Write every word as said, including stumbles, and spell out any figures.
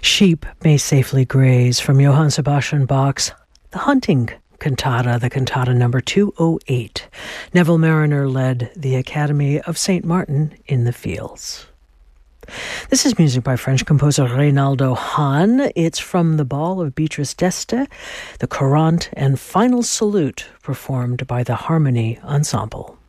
Sheep May Safely Graze from Johann Sebastian Bach's The Hunting Cantata, the cantata number two oh eight. Neville Marriner led the Academy of Saint Martin in the Fields. This is music by French composer Reynaldo Hahn. It's from the Ball of Beatrice d'Este, the Courante and Final Salute, performed by the Harmony Ensemble.